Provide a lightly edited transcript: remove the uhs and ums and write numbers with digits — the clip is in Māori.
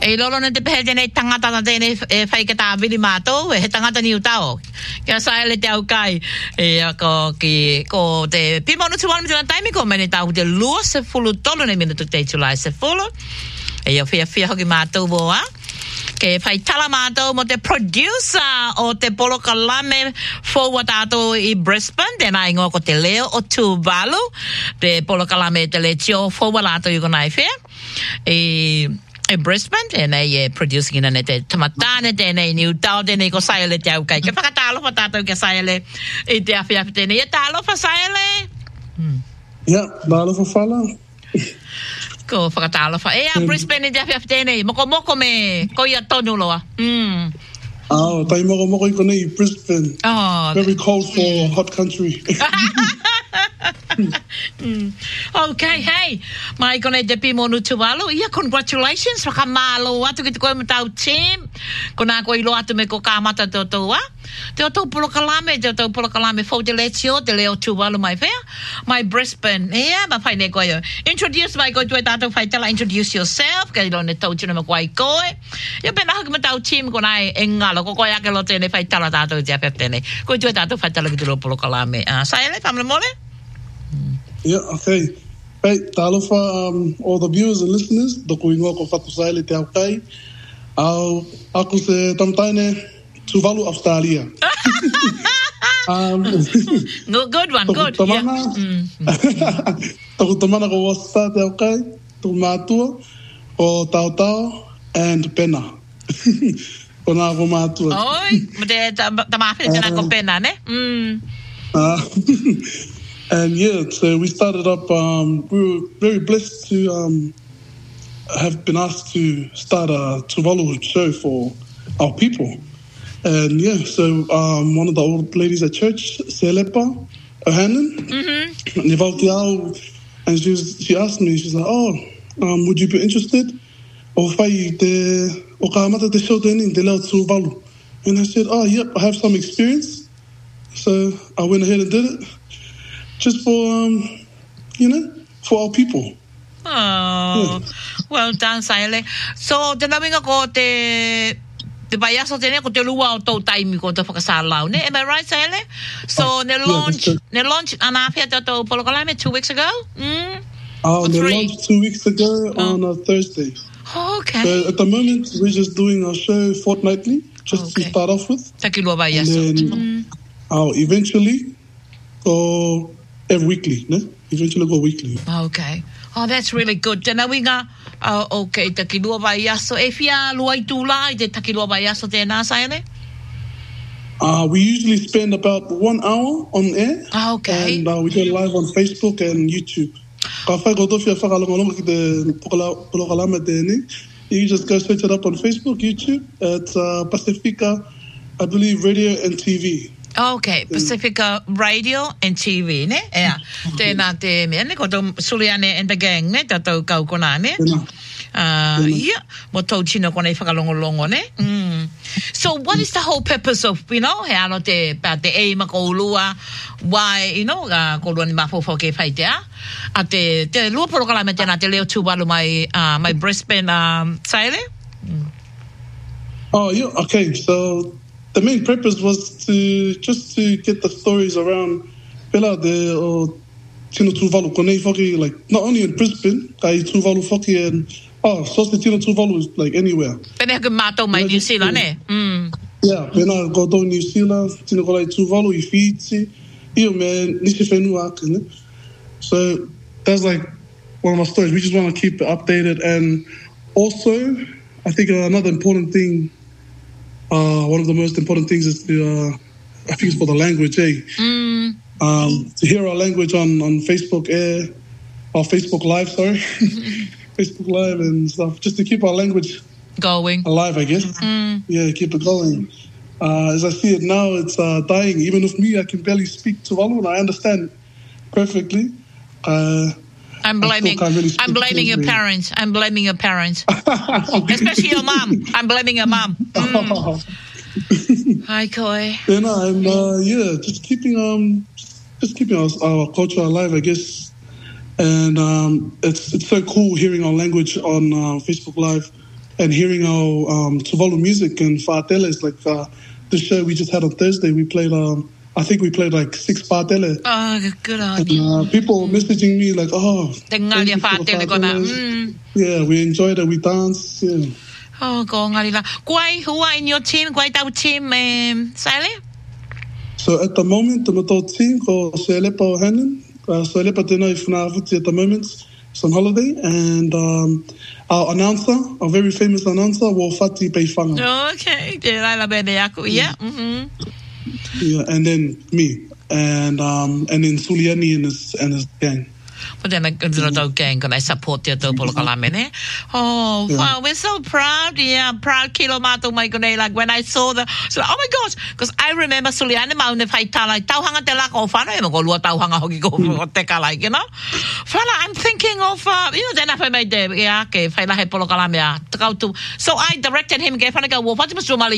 E lolo na te pehe tēnei tangata na tēnei whaikata awiri mātou, he tangata ni utao. Kia saele te au kai, ko te pimonu tuwanu tēnā taimi, ko mene tāhu te lua se fulu tolu ne minutu te tulai se fulu. E o whia hoki mātou boa. Ke whai tala mātou mo te producer o te Polokalame forward ato I Brisbane, tēnā ingo ko te leo o Tuvalu, te Polokalame te le tio forward ato I konai whea. E Brisbane, tēnei producing ina ne te tamatane, tēnei ni utao, tēnei ko saele te au kai. Ke whakatalofa tātou ke saele I te awhiawhi tēnei. E tālofa saele? Ja, tālofa whala. Ko whakatalofa. Brisbane I te awhiawhi tēnei. Moko me ko ia tonu loa. Tai moko I konei Brisbane. Very cold for hot country. Okay, hey. Mai kone te pimonu tuwalu. Ia, congratulations. Whakamalo atu ki te koe matau team. Kona koe ilo atu me ko kāmata te o toa. Te o tau Polokalame fo te letio, te leo tuwalu mai whea. Mai Brisbane. Ia, ma whai ne koe. Introduce mai koe tue tātou whai tala. Introduce yourself. Ka ilo ne tau tuna ma koe koe. Ia, pena haki matau team kona e ngalo. Ko koe ake lo tēne whai tala tātou te awhia tēne. Koe tue tātou whai tala ki te leo Polokalame. Saele, pamle mole? Yeah, okay. Hey, talofa, all the viewers and listeners, doko ingoa ko whatu saele te au kai. Aku se tamtaine Tuvalu, Australia. Good one, good. Toku tamana ko wasta te au kai, toku mātua, ko Tautau and Pena. Ko nā ko mātua. Oi, te tamawhine tēnā ko Pena, ne? And yeah, so we started up, we were very blessed to have been asked to start a Tuvalu show for our people. And yeah, so one of the old ladies at church, Selepa Ohanen, and she asked me, she's like, would you be interested? O kaamata te show tēnei, te leo Tuvalu. And I said, yep, I have some experience. So I went ahead and did it. Just for, for our people. Oh, well done, Saele. So, te nawinga ko te payaso tēne ko te lua o tau taimi ko te whakasalau, ne? Am I right, Saele? So, ne launch anawhia te tau Polokalame 2 weeks ago? They launched 2 weeks ago on a Thursday. Okay. So, at the moment, we're just doing our show fortnightly, just to start off with. Taki lua payaso. And then, eventually, go every weekly, ne? Eventually go weekly. Okay. Oh, that's really good. Tēnā winga, okay, taki lua vai aso. E whia lua I tūla I te taki lua vai aso tēnā, Saele? We usually spend about 1 hour on air. Okay. And we go live on Facebook and YouTube. Ka whai ko towhia whakalongalonga ki te Polokalame tēnei. You just go search it up on Facebook, YouTube. It's Pacifica, I believe, Radio and TV. Okay, Pacifica Radio and TV, ne? Yeah. Tēnā te mea, ne? Ko tau Suliane and the gang, ne? Tātou kau kona, ne? Yeah. Mo tau tino kona I whakalongolongo, ne? So what is the whole purpose of, he ano te eima ko ulua, why, ko lua ni mafofo ke whaitea? A te lua Polokalame tēnā te leo Tuvalu my Brisbane, Saele? Oh, yeah, okay, so the main purpose was to get the stories around pela de Tino Tuvalu konei foki, like not only in Brisbane, kai Tuvalu foki and so the Tino Tuvalu is like anywhere. Pena ke mato mai New Zealand, ne? Yeah, pena go to New Zealand, Tino ko lai Tuvalu I Fiji, io me nisi whenua ake, ne? So that's like one of my stories. We just want to keep it updated, and also I think another important thing. One of the most important things is I think it's for the language, to hear our language on Facebook Air, or Facebook Live, sorry. Facebook Live and stuff, just to keep our language going alive, I guess. Yeah, keep it going. As I see it now, it's dying. Even with me, I can barely speak Tuvalu, and I understand perfectly. I'm blaming your parents. I'm blaming your parents. Especially your mom. I'm blaming your mom. Hi, Koi. And yeah, just keeping our culture alive, I guess. And it's so cool hearing our language on Facebook Live. and hearing our Tuvalu music and whāteles, like the show we just had on Thursday, we played, I think we played like 6 whātele. Oh, good on you. And people messaging me like, oh, thank you for the whāteles. Yeah, we enjoyed it, we danced, yeah. Oh, ko ngari la. Kuai, who are in your team? Kuai tau team, Sally? So at the moment, the Mato team ko Soelepa O'Hannon. Soelepa tēnā I whanaafuti at the moment. It's on holiday, and our announcer, a very famous announcer, Wofati Peifanga. Oh, okay. Yeah. Mm-hmm. Yeah, and then me, and then Suliani and his gang. But then I gang, and I support your double calamine. Oh, yeah. Wow, we're so proud. Yeah, proud Kilomato, my god. Like when I saw so oh my gosh, because I remember Suliani Mount if I tell like Tauhanga te lako whana, go lua Tauhanga hoki go teka like, you know. Whana, I'm thinking of, then if I made the, yeah, okay, whaila he polo kalamea, to go to, so I directed him, gave Hanaga, well, what was